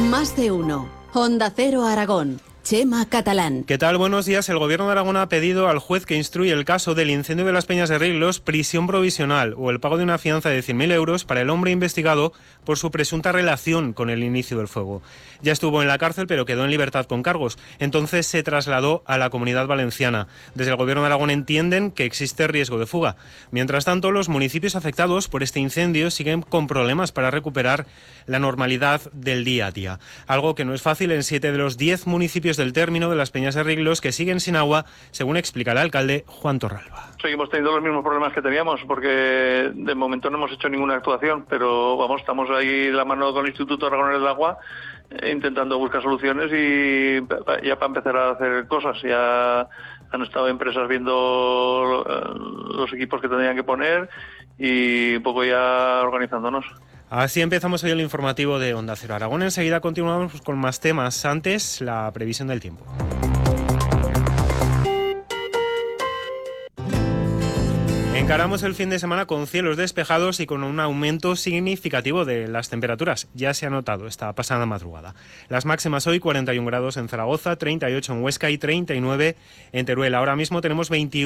Más de uno. Onda Cero Aragón. Chema Catalán. ¿Qué tal? Buenos días. El Gobierno de Aragón ha pedido al juez que instruye el caso del incendio de las Peñas de Riglos prisión provisional o el pago de una fianza de 100.000 euros para el hombre investigado por su presunta relación con el inicio del fuego. Ya estuvo en la cárcel, pero quedó en libertad con cargos. Entonces se trasladó a la Comunidad Valenciana. Desde el Gobierno de Aragón entienden que existe riesgo de fuga. Mientras tanto, los municipios afectados por este incendio siguen con problemas para recuperar la normalidad del día a día. Algo que no es fácil en 7 de los 10 municipios del término de las Peñas de Riglos que siguen sin agua, según explica el alcalde Juan Torralba. Seguimos teniendo los mismos problemas que teníamos porque de momento no hemos hecho ninguna actuación, pero vamos, estamos ahí de la mano con el Instituto Aragonés del Agua intentando buscar soluciones y ya para empezar a hacer cosas. Ya han estado empresas viendo los equipos que tendrían que poner y un poco ya organizándonos. Así empezamos hoy el informativo de Onda Cero Aragón. Enseguida continuamos con más temas. Antes, la previsión del tiempo. Encaramos el fin de semana con cielos despejados y con un aumento significativo de las temperaturas. Ya se ha notado esta pasada madrugada. Las máximas hoy 41 grados en Zaragoza, 38 en Huesca y 39 en Teruel. Ahora mismo tenemos 21